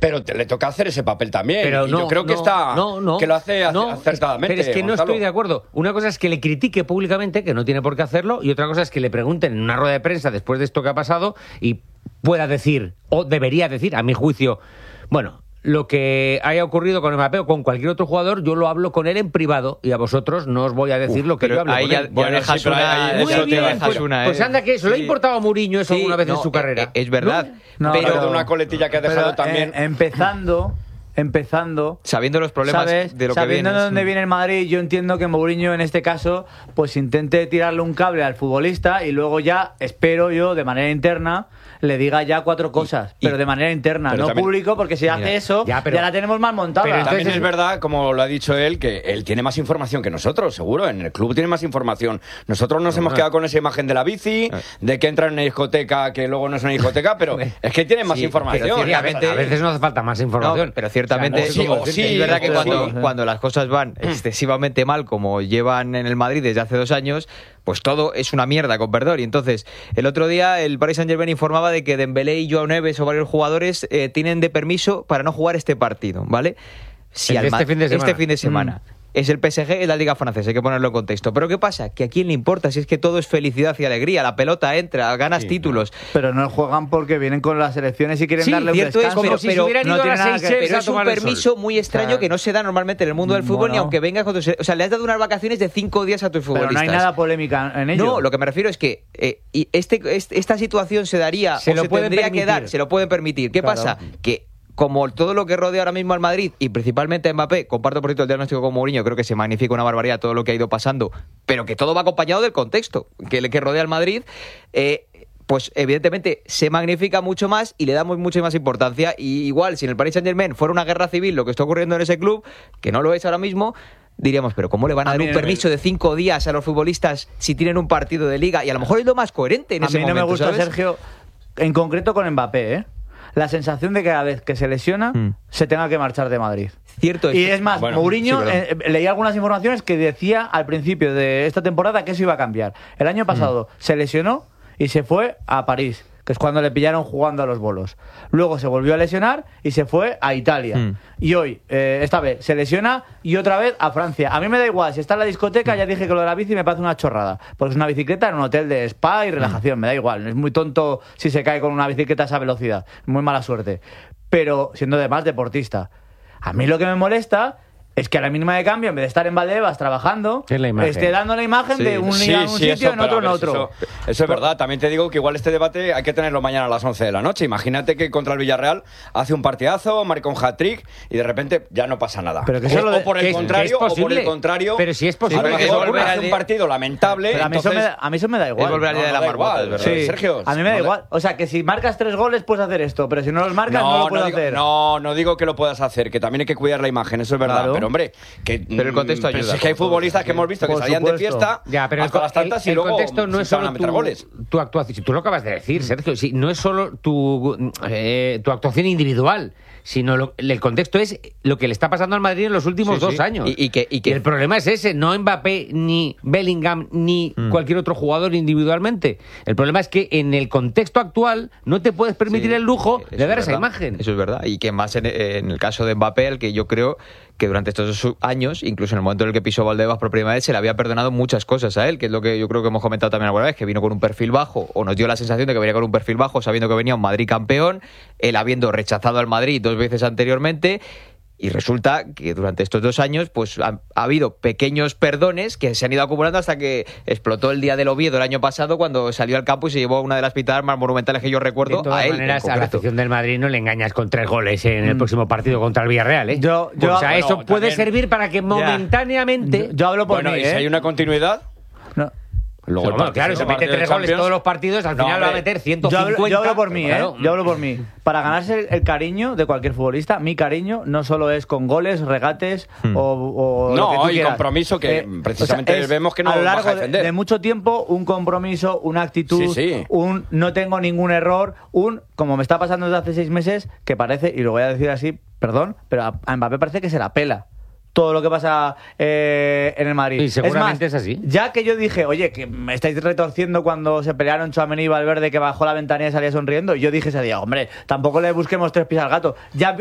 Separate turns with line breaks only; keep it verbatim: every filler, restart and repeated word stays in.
pero te, le toca hacer ese papel también.
Pero
y
no,
yo creo que
no,
está
no, no,
que lo hace
no,
acertadamente.
Pero es que no
Gonzalo.
estoy de acuerdo. Una cosa es que le critique públicamente, que no tiene por qué hacerlo, y otra cosa es que le pregunten en una rueda de prensa después de esto que ha pasado y pueda decir, o debería decir, a mi juicio, bueno, lo que haya ocurrido con Mbappé o con cualquier otro jugador, yo lo hablo con él en privado y a vosotros no os voy a decir Uf, lo que yo hablo
ahí
con
ya,
él.
Ya bueno, dejas
sí,
una,
ahí,
Muy bien,
dejas
pues,
una,
pues
eh.
anda que eso, ¿le ha importado a Mourinho eso
sí,
alguna vez
no,
en su carrera?
Es, es verdad.
No,
pero,
pero de una coletilla que ha dejado
pero,
también.
Eh, empezando... Empezando,
sabiendo los problemas
¿sabes?
de lo que
sabiendo
viene.
de dónde viene el Madrid, yo entiendo que Mourinho en este caso pues intente tirarle un cable al futbolista y luego ya, espero yo, de manera interna, le diga ya cuatro cosas, y, pero de manera interna, no también, público, porque si mira, hace eso, ya, pero, ya la tenemos más montada.
Pero también es verdad, como lo ha dicho él, que él tiene más información que nosotros, seguro, en el club tiene más información. Nosotros nos no, hemos no. quedado con esa imagen de la bici, no. de que entra en una discoteca, que luego no es una discoteca, pero es que tiene más sí, información.
Ciertamente, a veces no hace falta más información.
No, pero ciertamente, o sea, no, sí, sí, es verdad que cuando, sí. cuando las cosas van excesivamente mal, como llevan en el Madrid desde hace dos años, pues todo es una mierda, con perdón. Y entonces, el otro día el Paris Saint-Germain informaba de que Dembélé y Joao Neves o varios jugadores eh, tienen de permiso para no jugar este partido, ¿vale? Si al
este, fin de semana.
este fin de semana. Mm. Es el P S G, es la Liga Francesa, hay que ponerlo en contexto. Pero ¿qué pasa? Que a quién le importa si es que todo es felicidad y alegría, la pelota entra, ganas sí, títulos.
No. Pero no juegun porque vienen con las selecciones y quieren
sí,
darle un descanso.
Es, pero,
como si se hubieran ido
no
a las seis,
pero es un permiso muy extraño claro. que no se da normalmente en el mundo del fútbol, bueno. ni aunque vengas con tus... O sea, le has dado unas vacaciones de cinco días a tus futbolistas.
Pero no hay nada polémica en ello.
No, lo que me refiero es que eh, este, este, esta situación se daría
se
o
lo
se
tendría
permitir. que dar, se lo pueden permitir. ¿Qué claro. pasa? Que como todo lo que rodea ahora mismo al Madrid y principalmente a Mbappé, comparto por cierto el diagnóstico con Mourinho, creo que se magnifica una barbaridad todo lo que ha ido pasando, pero que todo va acompañado del contexto que, que rodea al Madrid, eh, pues evidentemente se magnifica mucho más y le damos mucha más importancia. Y igual, si en el Paris Saint-Germain fuera una guerra civil lo que está ocurriendo en ese club, que no lo es ahora mismo, diríamos, pero ¿cómo le van a, a dar un permiso de cinco días a los futbolistas si tienen un partido de liga? Y a lo mejor es lo más coherente en
a
ese momento.
A mí no me gusta,
¿sabes?
Sergio, en concreto con Mbappé, ¿eh? La sensación de que cada vez que se lesiona mm. se tenga que marchar de Madrid.
Cierto es.
Y es más, bueno, Mourinho, sí, eh, leí algunas informaciones que decía al principio de esta temporada que eso iba a cambiar. El año pasado mm. se lesionó y se fue a París, que es cuando le pillaron jugando a los bolos. Luego se volvió a lesionar y se fue a Italia. Mm. Y hoy, eh, esta vez, se lesiona y otra vez a Francia. A mí me da igual, si está en la discoteca, mm. ya dije que lo de la bici me parece una chorrada. Porque es una bicicleta en un hotel de spa y relajación, mm. me da igual. Es muy tonto si se cae con una bicicleta a esa velocidad. Muy mala suerte. Pero siendo además deportista. A mí lo que me molesta es que a la mínima de cambio, en vez de estar en Valdebebas trabajando, esté dando la imagen sí. de un, sí, un sí, sitio, eso, en otro, en otro.
Eso, eso es verdad. También te digo que igual este debate hay que tenerlo mañana a las once de la noche. Imagínate que contra el Villarreal hace un partidazo, marca un hat-trick y de repente ya no pasa nada.
Pero que
o,
o,
o por el
que
contrario,
es,
o por el contrario.
Pero si es posible.
A lo mejor hace un partido lamentable.
Pero a, mí
entonces,
eso me, a mí eso me da igual.
Es volver al día
no,
de la
no
marmota,
igual,
sí.
Sergio.
A mí me da
no
igual. O sea, que si marcas tres goles puedes hacer esto, pero si no los marcas no, no lo puedes
no digo,
hacer.
No, no digo que lo puedas hacer, que también hay que cuidar la imagen, eso es verdad. Claro. Pero hombre, que
pero el contexto ayuda.
Pero es que hay futbolistas que hemos visto que
Por
salían
supuesto.
de fiesta
ya, pero
hasta
el,
las tantas
el,
y luego
el contexto no es solo tu,
goles.
tu actuación. Si tú lo acabas de decir, Sergio, si no es solo tu, eh, tu actuación individual, sino lo, el contexto es lo que le está pasando al Madrid en los últimos sí, dos sí. años.
Y, y, que, y, que...
y el problema es ese, no Mbappé, ni Bellingham, ni mm. cualquier otro jugador individualmente. El problema es que en el contexto actual no te puedes permitir sí, el lujo de dar esa imagen.
Eso es verdad. Y que más en, en el caso de Mbappé, el que yo creo que durante estos dos años, incluso en el momento en el que pisó Valdebebas por primera vez, se le había perdonado muchas cosas a él, que es lo que yo creo que hemos comentado también alguna vez, que vino con un perfil bajo, o nos dio la sensación de que venía con un perfil bajo, sabiendo que venía un Madrid campeón, él habiendo rechazado al Madrid dos veces anteriormente. Y resulta que durante estos dos años pues ha, ha habido pequeños perdones que se han ido acumulando hasta que explotó el día del Oviedo el año pasado, cuando salió al campo y se llevó una de las pitadas más monumentales que yo recuerdo.
De todas
a él,
maneras, a la afición del Madrid no le engañas con tres goles en el mm. próximo partido contra el Villarreal, ¿eh?
Yo, yo,
o sea,
bueno,
eso puede
también,
servir para que momentáneamente...
Yo, yo hablo por
bueno,
mí,
¿y
¿eh?
si hay una continuidad?
No.
Luego
sí, bueno, claro, se mete tres goles todos los partidos, al
no,
final
hombre,
va a meter ciento cincuenta.
Yo hablo, yo hablo por mí,
claro.
¿eh? Yo hablo por mí. Para ganarse el cariño de cualquier futbolista, mi cariño no solo es con goles, regates hmm. o, o
no,
lo que tú
y
quieras.
compromiso que eh, precisamente o sea, vemos que no
a lo largo
vas a defender.
De, de mucho tiempo, un compromiso, una actitud,
sí, sí.
un no tengo ningún error, un, como me está pasando desde hace seis meses, que parece, y lo voy a decir así, perdón, pero a, a Mbappé parece que se la pela todo lo que pasa eh, en el Madrid.
Y seguramente
es, más,
es así.
Ya que yo dije, oye, que me estáis retorciendo cuando se pelearon Tchouaméni y Valverde, que bajó la ventanilla y salía sonriendo, y yo dije ese día, hombre, tampoco le busquemos tres pies al gato. Ya